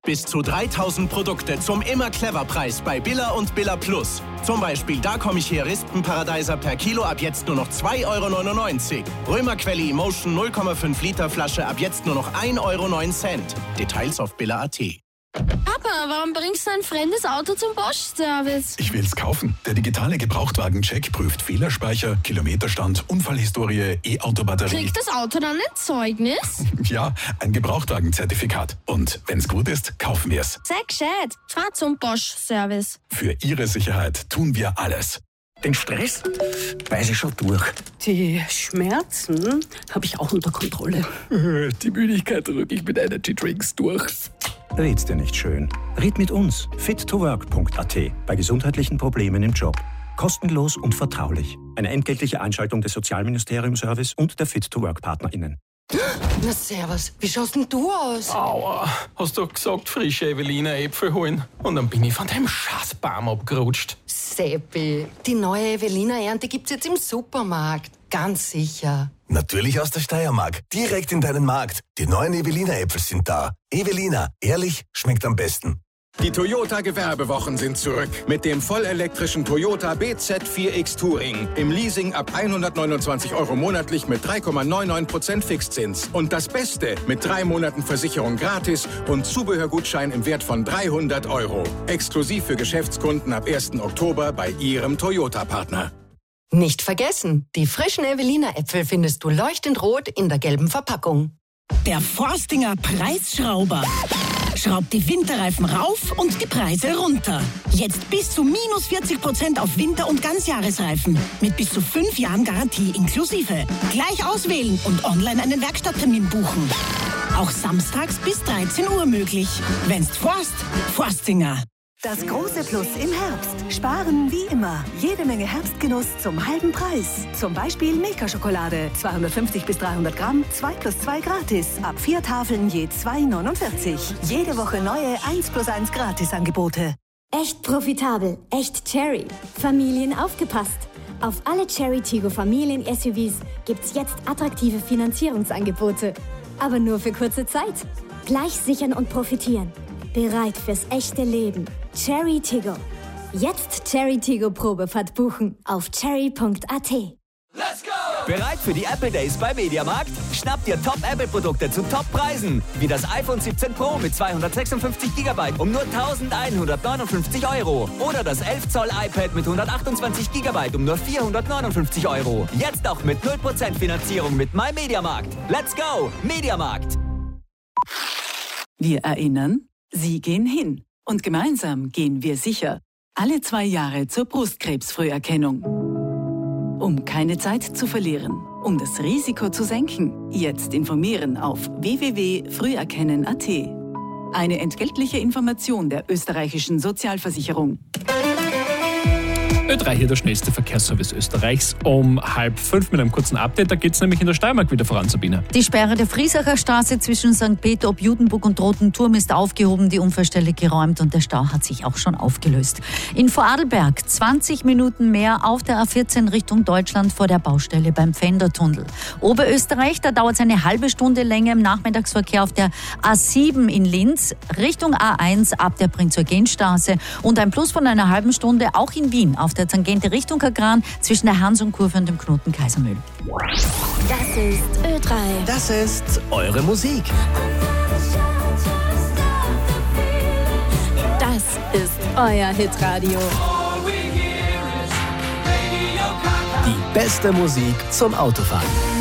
Bis zu 3000 Produkte zum Immer-Clever-Preis bei Billa und Billa Plus. Zum Beispiel Da komm ich her Rispenparadeiser per Kilo ab jetzt nur noch 2,99 €. Römerquelle Emotion 0,5 Liter Flasche ab jetzt nur noch 1,09 €. Details auf billa.at. Papa, warum bringst du ein fremdes Auto zum Bosch-Service? Ich will's kaufen. Der digitale Gebrauchtwagen-Check prüft Fehlerspeicher, Kilometerstand, Unfallhistorie, E-Auto-Batterie. Kriegt das Auto dann ein Zeugnis? Ja, ein Gebrauchtwagenzertifikat. Und wenn's gut ist, kaufen wir's. Sei gescheit. Fahr zum Bosch-Service. Für Ihre Sicherheit tun wir alles. Den Stress weiß ich schon durch. Die Schmerzen habe ich auch unter Kontrolle. Die Müdigkeit drücke ich mit Energy Drinks durch. Red's dir nicht schön. Red mit uns. fit2work.at. Bei gesundheitlichen Problemen im Job. Kostenlos und vertraulich. Eine entgeltliche Einschaltung des Sozialministerium-Service und der Fit2Work-PartnerInnen. Na servus, wie schaust denn du aus? Aua, hast doch gesagt, frische Evelina Äpfel holen. Und dann bin ich von dem Scheißbaum abgerutscht. Seppi, die neue Evelina-Ernte gibt's jetzt im Supermarkt. Ganz sicher. Natürlich aus der Steiermark. Direkt in deinen Markt. Die neuen Evelina-Äpfel sind da. Evelina, ehrlich, schmeckt am besten. Die Toyota-Gewerbewochen sind zurück. Mit dem vollelektrischen Toyota BZ4X Touring. Im Leasing ab 129 € monatlich mit 3,99% Fixzins. Und das Beste, mit 3 Monaten Versicherung gratis und Zubehörgutschein im Wert von 300 €. Exklusiv für Geschäftskunden ab 1. Oktober bei Ihrem Toyota-Partner. Nicht vergessen, die frischen Evelina-Äpfel findest du leuchtend rot in der gelben Verpackung. Der Forstinger Preisschrauber. Schraubt die Winterreifen rauf und die Preise runter. Jetzt bis zu minus 40% auf Winter- und Ganzjahresreifen. Mit bis zu 5 Jahren Garantie inklusive. Gleich auswählen und online einen Werkstatttermin buchen. Auch samstags bis 13 Uhr möglich. Wenn's Forstinger. Das große Plus im Herbst. Sparen wie immer. Jede Menge Herbstgenuss zum halben Preis. Zum Beispiel Milka-Schokolade. 250 bis 300 Gramm, 2 plus 2 gratis. Ab 4 Tafeln je 2,49. Jede Woche neue 1 plus 1 Gratisangebote. Echt profitabel. Echt Cherry. Familien aufgepasst. Auf alle Cherry Tiggo Familien-SUVs gibt's jetzt attraktive Finanzierungsangebote. Aber nur für kurze Zeit. Gleich sichern und profitieren. Bereit fürs echte Leben. Cherry Tiggo. Jetzt Cherry Tiggo Probefahrt buchen auf cherry.at. Let's go! Bereit für die Apple Days bei Mediamarkt? Schnapp dir Top-Apple-Produkte zu Top-Preisen. Wie das iPhone 17 Pro mit 256 GB um nur 1.159 €. Oder das 11 Zoll iPad mit 128 GB um nur 459 €. Jetzt auch mit 0% Finanzierung mit MyMediamarkt. Let's go! Mediamarkt! Wir erinnern, Sie gehen hin. Und gemeinsam gehen wir sicher. Alle 2 Jahre zur Brustkrebsfrüherkennung. Um keine Zeit zu verlieren, um das Risiko zu senken, jetzt informieren auf www.früherkennen.at. Eine entgeltliche Information der österreichischen Sozialversicherung. Ö3 hier der schnellste Verkehrsservice Österreichs um 4:30 mit einem kurzen Update. Da geht es nämlich in der Steiermark wieder voran, Sabine. Die Sperre der Friesacher Straße zwischen St. Peter ob Judenburg und Roten Turm ist aufgehoben, die Unfallstelle geräumt und der Stau hat sich auch schon aufgelöst. In Vorarlberg 20 Minuten mehr auf der A14 Richtung Deutschland vor der Baustelle beim Pfändertunnel. Oberösterreich, da dauert es eine halbe Stunde länger im Nachmittagsverkehr auf der A7 in Linz Richtung A1 ab der Prinz-Eugen-Straße und ein Plus von einer halben Stunde auch in Wien auf der Tangente Richtung Kagran zwischen der Hans-und-Kurve und dem Knoten Kaisermühl. Das ist Ö3. Das ist eure Musik. Das ist euer Hitradio. Die beste Musik zum Autofahren.